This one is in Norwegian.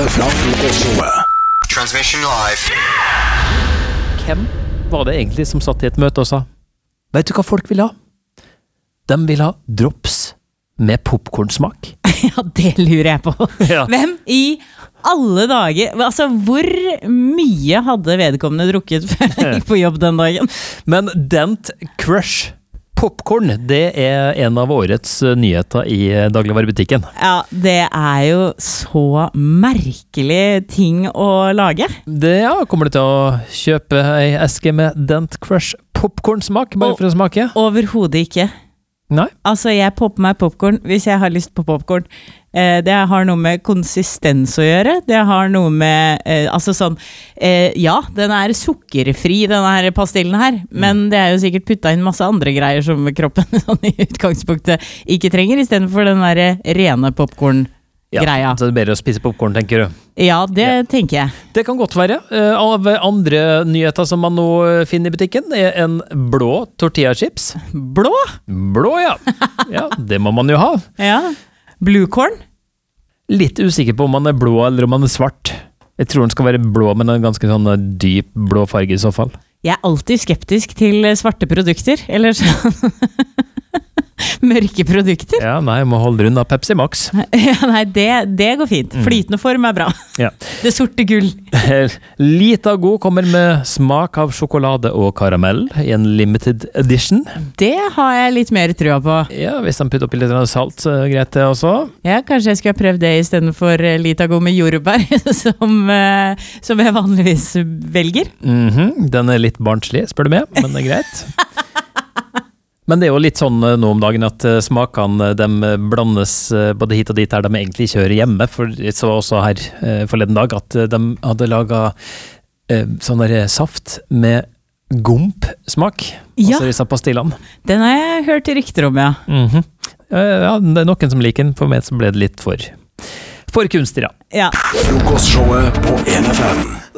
fra frokostshowet. Transmission live. Hvem var det egentlig som satt i et møte og sa vet du hva folk vil ha? De vil ha drops med popcornsmak. Ja, det lurer jeg på. Ja. Hvem i alle dager, altså hvor mye hadde vedkommende drukket før jeg gikk på jobb den dagen? Men Dent Crush popcorn, det er en av årets nyheter i dagligvarebutikken. Ja, det er jo så merkelig ting å lage. Kommer du til å kjøpe ei eske med Dent Crush popcornsmak, bare for å smake? Overhodet ikke. Nei. Altså, jeg popper meg popcorn hvis jeg har lyst på popcorn. Det har noe med konsistens å gjøre. Det har noe med altså sånn ja, den er sukkerfri, denne her pastillen her, men det er jo sikkert putta inn masse andre greier som kroppen sånn, i utgangspunktet ikke trenger, i stedet for den der rene popcorn-greia. Ja, så det er bedre å spise popcorn, tenker du? Ja, det tenker jeg. Det kan godt være. Av andre nyheter som man nå finner i butikken, er en blå tortillachips. Blå? Blå, ja. Ja, det må man jo ha. Ja. Blue corn? Litt usikker på om man er blå eller om man er svart. Jeg tror den skal være blå, men en ganske sånn dyp blå farge i så fall. Jeg er alltid skeptisk til svarte produkter, eller sånn mørke produkter. Ja, nei, jeg må holde rundt av Pepsi Max. Ja, nei, det går fint. Flytende form er bra. Ja. Det sorte gull. Lita God kommer med smak av sjokolade og karamell i en limited edition. Det har jeg litt mer trua på. Ja, hvis de putter oppi litt salt, så er greit det også. Ja, kanskje jeg skulle ha prøvd det i stedet for Lita God med jordbær, som jeg vanligvis velger. Den er litt barnslig, spør du meg, men det er greit. Men det er jo litt sånn nå om dagen at smakene de blandes både hit og dit der de egentlig ikke hører hjemme. For jeg så også her forleden dag at de hadde laget sånn der saft med gomp-smak. Ja. Altså disse pastillene. Den har jeg hørt rykter om, ja. Ja, det er noen som liker den. For meg så ble det litt for kunstig, da. Ja. Frokostshowet på 1FM.